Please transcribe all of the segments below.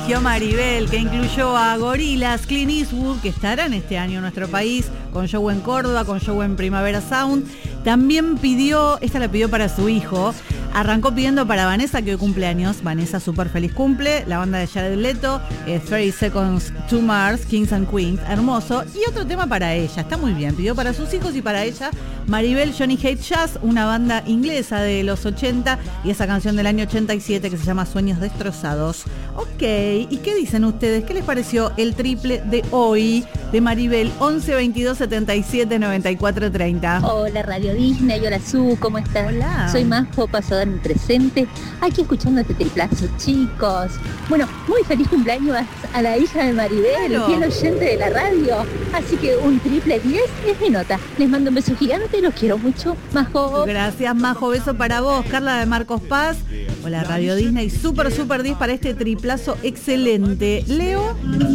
eligió Maribel, que incluyó a Gorillaz, Clint Eastwood, que estarán este año en nuestro país, con show en Córdoba, con show en Primavera Sound. También esta la pidió para su hijo. Arrancó pidiendo para Vanessa, que hoy cumpleaños. Vanessa, súper feliz cumple. La banda de Jared Leto, 30 Seconds to Mars, Kings and Queens, hermoso. Y otro tema para ella, está muy bien. Pidió para sus hijos y para ella, Maribel, Johnny Hate Jazz, una banda inglesa de los 80, y esa canción del año 87 que se llama Sueños Destrozados. Ok, ¿y qué dicen ustedes? ¿Qué les pareció el triple de hoy de Maribel? 11 22 77 94 30. Hola Radio Disney, hola Su, ¿cómo estás? Hola. Soy Majo, paso a dar mi presente. Aquí escuchando este triplazo, chicos. Bueno, muy feliz cumpleaños a la hija de Maribel, Claro. fiel oyente de la radio. Así que un triple 10 es mi nota. Les mando un beso gigante, los quiero mucho. Majo. Gracias, Majo, beso para vos. Carla de Marcos Paz. Hola Radio Disney, súper 10 para este triplazo excelente. Leo.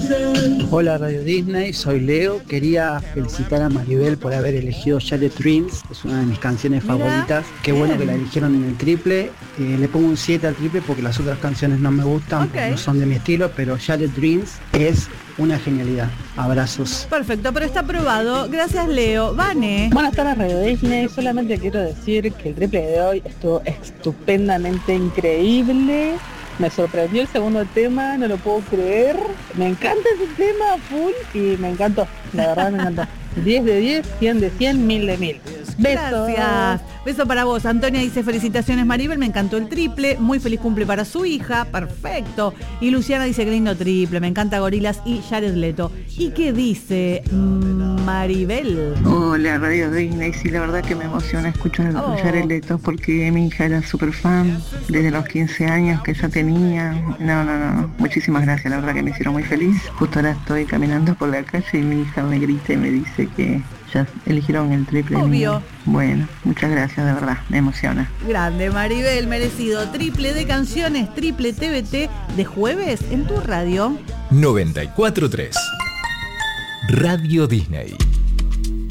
Hola Radio Disney, soy Leo. Quería felicitar a Maribel por haber elegido Jared Dreams, es una de mis canciones Mirá, favoritas. Qué bien. bueno que la eligieron en el triple. Le pongo un 7 al triple porque las otras canciones no me gustan, Ok. porque no son de mi estilo, pero Jared Dreams es una genialidad. Abrazos. Perfecto, pero está aprobado. Gracias, Leo. Vane. Buenas tardes Radio Disney, solamente quiero decir que el triple de hoy estuvo estupendamente increíble. Me sorprendió el segundo tema, no lo puedo creer. Me encanta ese tema full y me encantó, la verdad me encantó. 10 de 10, 100 de 100, 1000 de 1000. Besos. Gracias. Beso para vos. Antonia dice, felicitaciones Maribel, me encantó el triple, muy feliz cumple para su hija, perfecto. Y Luciana dice, qué lindo triple, me encanta Gorillaz y Jared Leto. ¿Y qué dice Maribel? Hola Radio Disney, sí, la verdad que me emociona escuchar a Jared Leto porque mi hija era súper fan desde los 15 años que ya tenía. No, muchísimas gracias, la verdad que me hicieron muy feliz. Justo ahora estoy caminando por la calle y mi hija me grita y me dice que ya eligieron el triple. Obvio. Bueno, muchas gracias, de verdad, me emociona. Grande Maribel, merecido. Triple de canciones, triple TBT de jueves en tu radio. 94.3 Radio Disney.